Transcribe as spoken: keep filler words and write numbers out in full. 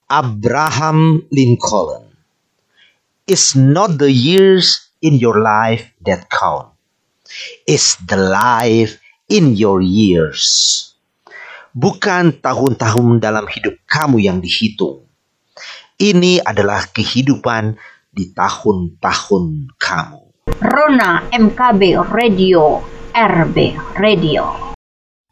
Abraham Lincoln. It's not the years in your life that count. It's the life in your years. Bukan tahun-tahun dalam hidup kamu yang dihitung. Ini adalah kehidupan di tahun-tahun kamu. Rona M K B Radio, R B Radio.